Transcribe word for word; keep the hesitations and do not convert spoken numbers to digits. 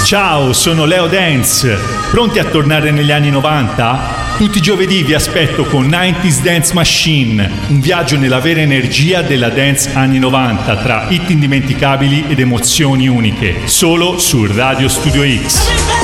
Ciao, sono Leo Dance. Pronti a tornare negli anni novanta? Tutti i giovedì vi aspetto con novanta Dance Machine, un viaggio nella vera energia della dance anni novanta, tra hit indimenticabili ed emozioni uniche, solo su Radio Studio X.